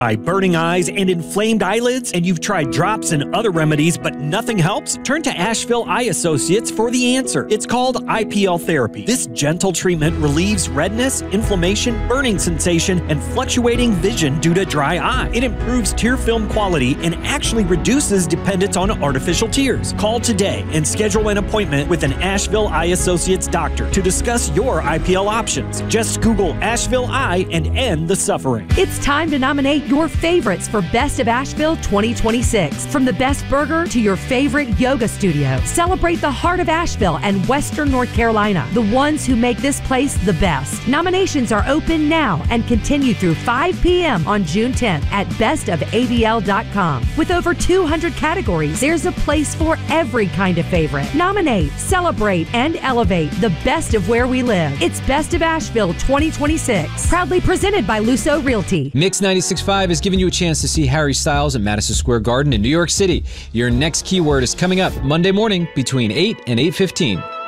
Burning eyes and inflamed eyelids, and you've tried drops and other remedies, but nothing helps? Turn to Asheville Eye Associates for the answer. It's called IPL therapy. This gentle treatment relieves redness, inflammation, burning sensation, and fluctuating vision due to dry eye. It improves tear film quality and actually reduces dependence on artificial tears. Call today and schedule an appointment with an Asheville Eye Associates doctor to discuss your IPL options. Just Google Asheville Eye and end the suffering. It's time to nominate your favorites for Best of Asheville 2026. From the best burger to your favorite yoga studio, celebrate the heart of Asheville and Western North Carolina, the ones who make this place the best. Nominations are open now and continue through 5 p.m. on June 10th at bestofavl.com. With over 200 categories, there's a place for every kind of favorite. Nominate, celebrate, and elevate the best of where we live. It's Best of Asheville 2026. Proudly presented by Luso Realty. Mix 96.5 is giving you a chance to see Harry Styles at Madison Square Garden in New York City. Your next keyword is coming up Monday morning between 8 and 8:15.